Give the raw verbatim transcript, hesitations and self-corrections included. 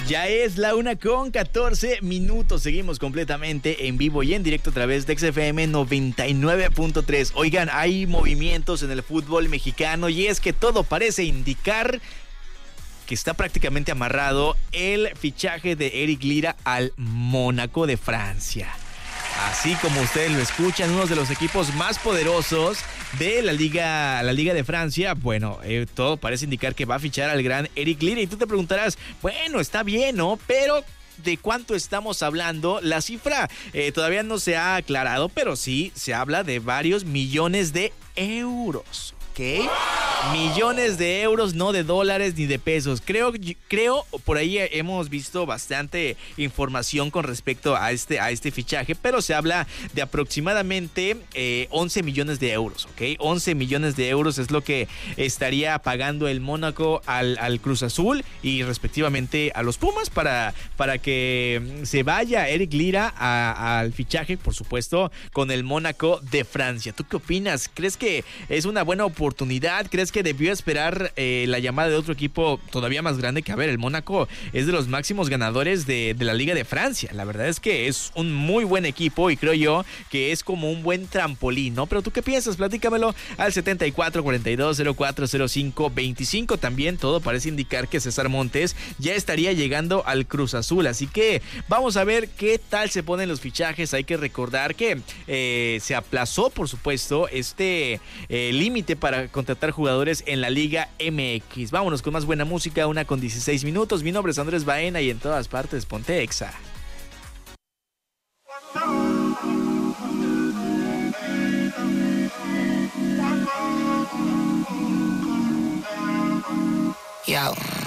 Ya es la una con catorce minutos. Seguimos completamente en vivo y en directo a través de X F M noventa y nueve punto tres. Oigan, hay movimientos en el fútbol mexicano y es que todo parece indicar que está prácticamente amarrado el fichaje de Eric Lira al Mónaco de Francia. Así como ustedes lo escuchan, uno de los equipos más poderosos de la Liga, la Liga de Francia, bueno, eh, todo parece indicar que va a fichar al gran Eric Lira. Y tú te preguntarás, bueno, está bien, ¿no? Pero ¿de cuánto estamos hablando? La cifra eh, todavía no se ha aclarado, pero sí se habla de varios millones de euros. ¿Ok? Millones de euros, no de dólares ni de pesos. Creo, creo, por ahí hemos visto bastante información con respecto a este, a este fichaje, pero se habla de aproximadamente eh, once millones de euros, ¿ok? once millones de euros es lo que estaría pagando el Mónaco al, al Cruz Azul y respectivamente a los Pumas para, para que se vaya Eric Lira a, al fichaje, por supuesto, con el Mónaco de Francia. ¿Tú qué opinas? ¿Crees que es una buena oportunidad? ¿Crees que debió esperar eh, la llamada de otro equipo todavía más grande? Que a ver, el Mónaco es de los máximos ganadores de, de la Liga de Francia. La verdad es que es un muy buen equipo y creo yo que es como un buen trampolín, ¿no? Pero ¿tú qué piensas? Platícamelo al setenta y cuatro, cuarenta y dos, cero cuatro cero cinco, veinticinco. También todo parece indicar que César Montes ya estaría llegando al Cruz Azul, así que vamos a ver qué tal se ponen los fichajes. Hay que recordar que eh, se aplazó, por supuesto, este eh, límite para contratar jugadores en la Liga M X. Vámonos con más buena música, una con dieciséis minutos. Mi nombre es Andrés Baena y en todas partes ponte Exa. Yo.